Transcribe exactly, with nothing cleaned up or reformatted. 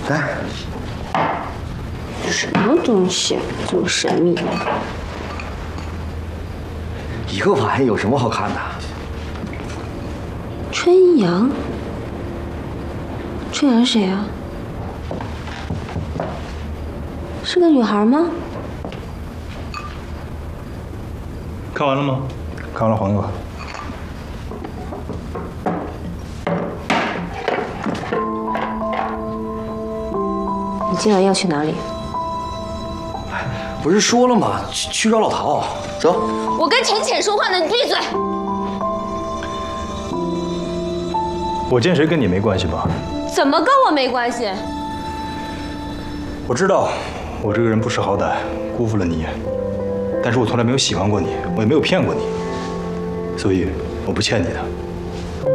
来， 什么东西这么神秘？ 一个碗有什么好看的？ 春阳，春阳是谁啊？是个女孩吗？ 看完了吗？看完了还给我。 你今晚要去哪里？ 不是说了吗？去去找老陶，走。 我跟陈浅说话呢，你闭嘴！ 我见谁跟你没关系吧？ 怎么跟我没关系？ 我知道，我这个人不识好歹，辜负了你。但是我从来没有喜欢过你，我也没有骗过你，所以我不欠你的。